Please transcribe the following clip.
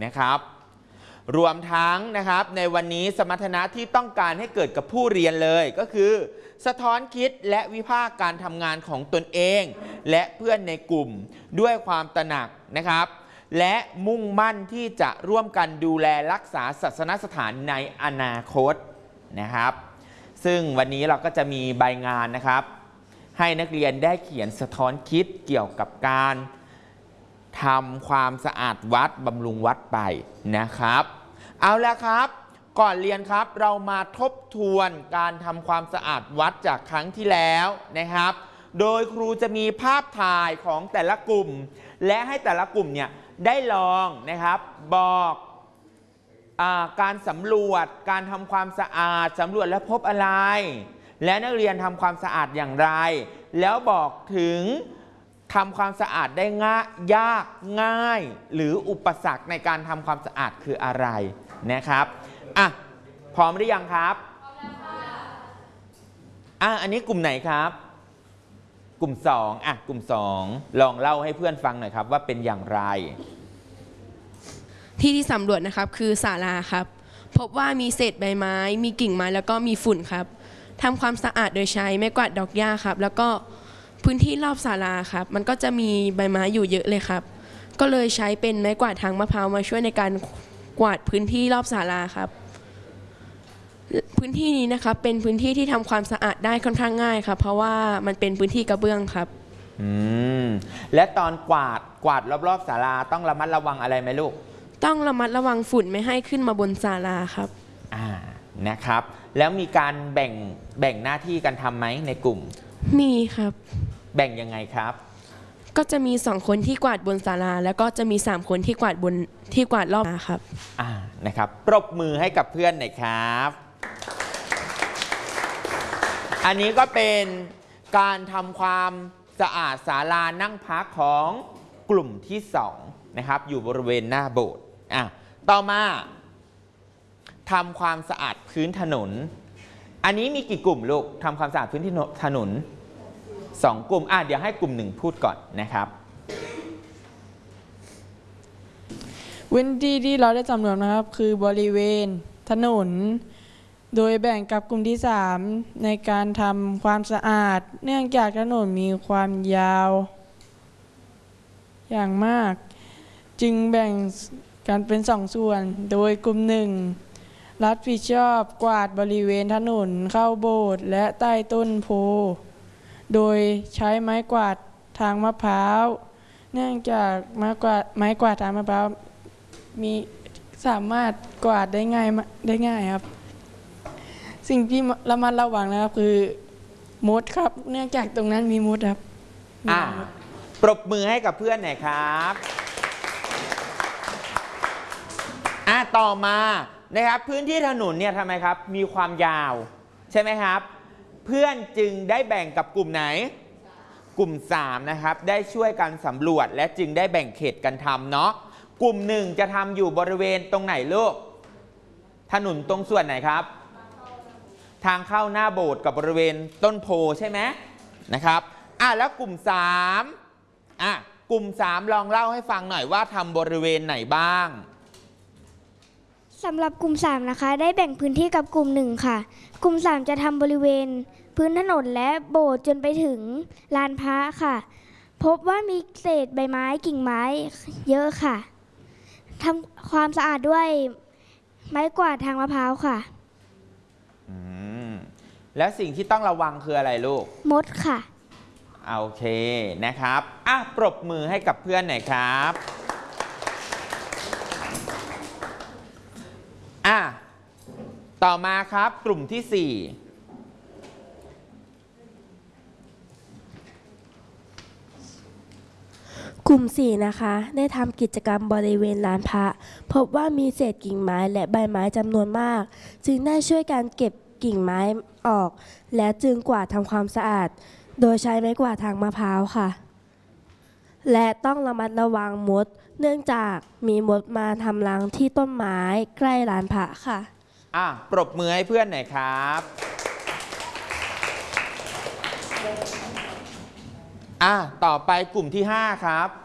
นะครับรวมทั้งนะครับในวันนี้สมรรถนะที่ต้องการให้เกิดกับผู้เรียนเลยก็คือสะท้อนคิดและวิพากษ์การทำงานของตนเองและเพื่อนในกลุ่มด้วยความตระหนักนะครับและมุ่งมั่นที่จะร่วมกันดูแลรักษาศาสนสถานในอนาคตนะครับซึ่งวันนี้เราก็จะมีใบงานนะครับให้นักเรียนได้เขียนสะท้อนคิดเกี่ยวกับการทำความสะอาดวัดบำรุงวัดไปนะครับเอาละครับก่อนเรียนครับเรามาทบทวนการทำความสะอาดวัดจากครั้งที่แล้วนะครับโดยครูจะมีภาพถ่ายของแต่ละกลุ่มและให้แต่ละกลุ่มเนี่ยได้ลองนะครับบอกการสำรวจการทำความสะอาดสำรวจและพบอะไรและนักเรียนทำความสะอาดอย่างไรแล้วบอกถึงทำความสะอาดได้ยากง่ายหรืออุปสรรคในการทำความสะอาดคืออะไรนะครับพร้อมหรือยังครับพร้อมแล้วค่ะอันนี้กลุ่มไหนครับกลุ่ม2กลุ่ม2ลองเล่าให้เพื่อนฟังหน่อยครับว่าเป็นอย่างไรที่สำรวจนะครับคือศาลาครับพบว่ามีเศษใบไม้มีกิ่งไม้แล้วก็มีฝุ่นครับทำความสะอาดโดยใช้ไม้กวาดดอกหญ้าครับแล้วก็พื้นที่รอบศาลาครับมันก็จะมีใบไม้อยู่เยอะเลยครับก็เลยใช้เป็นไม้กวาดทางมะพร้าวมาช่วยในการกวาดพื้นที่รอบศาลาครับพื้นที่นี้นะครับเป็นพื้นที่ที่ทำความสะอาดได้ค่อนข้างง่ายครับเพราะว่ามันเป็นพื้นที่กระเบื้องครับและตอนกวาดรอบๆศาลาต้องระมัดระวังอะไรไหมลูกต้องระมัดระวังฝุ่นไม่ให้ขึ้นมาบนศาลาครับนะครับแล้วมีการแบ่งหน้าที่กันทำไหมในกลุ่มมีครับแบ่งยังไงครับก็จะมี2คนที่กวาดบนศาลาแล้วก็จะมี3คนที่กวาดรอบครับนะครับปรบมือให้กับเพื่อนหน่อยครับอันนี้ก็เป็นการทำความสะอาดศาลานั่งพักของกลุ่มที่2นะครับอยู่บริเวณหน้าโบสถ์ต่อมาทำความสะอาดพื้นถนนอันนี้มีกี่กลุ่มลูกทำความสะอาดพื้นที่ถนน2กลุ่มเดี๋ยวให้กลุ่ม1พูดก่อนนะครับพื้นที่ที่เราได้สำรวจนะครับคือบริเวณถนนโดยแบ่งกับกลุ่มที่3ในการทำความสะอาดเนื่องจากถนนมีความยาวอย่างมากจึงแบ่งกันเป็น2ส่วนโดยกลุ่ม1รับผิดชอบกวาดบริเวณถนนเข้าโบสถ์และใต้ต้นโพโดยใช้ไม้กวาดทางมะพร้าวเนื่องจากไม้กวาดทางมะพร้าวมีสามารถกวาดได้ง่ายครับสิ่งที่ระมัดระวังนะครับคือมดครับเนื่องจากตรงนั้นมีมดครับปรบมือให้กับเพื่อนหน่อยครับต่อมานะครับพื้นที่ถนนเนี่ยทำไมครับมีความยาวใช่ไหมครับเพื่อนจึงได้แบ่งกับกลุ่มไหนกลุ่ม3นะครับได้ช่วยกันสำรวจและจึงได้แบ่งเขตกันทำเนาะกลุ่ม1จะทำอยู่บริเวณตรงไหนลูกถนนตรงส่วนไหนครับทางเข้าหน้าโบสถ์กับบริเวณต้นโพใช่ไหมนะครับแล้วกลุ่ม3กลุ่ม3ลองเล่าให้ฟังหน่อยว่าทำบริเวณไหนบ้างสำหรับกลุ่ม3นะคะได้แบ่งพื้นที่กับกลุ่ม1ค่ะกลุ่ม3จะทำบริเวณพื้นถนนและโบสถ์จนไปถึงลานพระค่ะพบว่ามีเศษใบไม้กิ่งไม้เยอะค่ะทำความสะอาดด้วยไม้กวาดทางมะพร้าวค่ะแล้วสิ่งที่ต้องระวังคืออะไรลูกมดค่ะโอเคนะครับปรบมือให้กับเพื่อนหน่อยครับต่อมาครับกลุ่มที่ 4กลุ่ม4นะคะได้ทำกิจกรรมบริเวณลานพระพบว่ามีเศษกิ่งไม้และใบไม้จำนวนมากจึงได้ช่วยการเก็บกิ่งไม้ออกและจึงกวาดทำความสะอาดโดยใช้ไม้กวาดทางมะพร้าวค่ะและต้องระมัดระวังมดเนื่องจากมีมดมาทำรังที่ต้นไม้ใกล้ลานพระค่ะปรบมือให้เพื่อนหน่อยครับต่อไปกลุ่มที่5ครับ